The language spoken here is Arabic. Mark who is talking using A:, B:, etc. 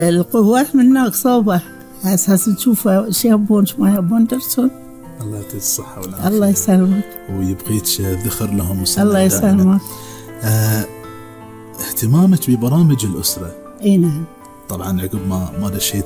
A: القهوة منك صوبة على أساس نشوف شي يبون ما يبون درسون.
B: الله يعطيك الصحة والعافية.
A: الله يسلمك
B: ويبقيك ذخر لهم.
A: الله يسلمك.
B: اهتمامك ببرامج الأسرة.
A: اي نعم.
B: طبعا عقب ما دشيت